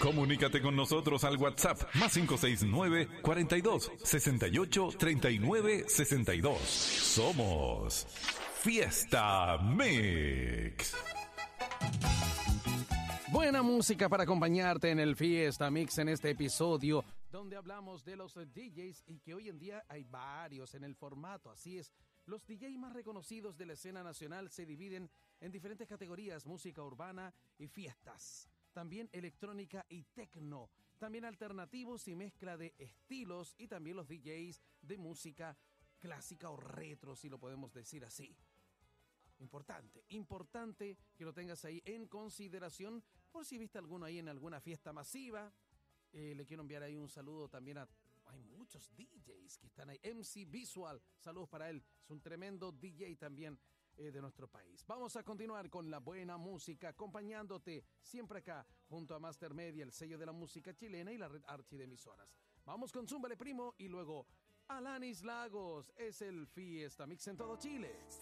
Comunícate con nosotros al WhatsApp más 569-42-68-39-62. Somos Fiesta Mix. Buena música para acompañarte en el Fiesta Mix en este episodio, donde hablamos de los DJs y que hoy en día hay varios en el formato. Así es, los DJs más reconocidos de la escena nacional se dividen en diferentes categorías: música urbana y fiestas, también electrónica y techno, también alternativos y mezcla de estilos, y también los DJs de música clásica o retro, si lo podemos decir así. Importante que lo tengas ahí en consideración por si viste alguno ahí en alguna fiesta masiva. Le quiero enviar ahí un saludo también a... Hay muchos DJs que están ahí. MC Visual, saludos para él. Es un tremendo DJ también de nuestro país. Vamos a continuar con la buena música, acompañándote siempre acá junto a Master Media, el sello de la música chilena, y la red Archi de emisoras. Vamos con Zúmbale Primo y luego Alanis Lagos. Es el Fiesta Mix en todo Chile.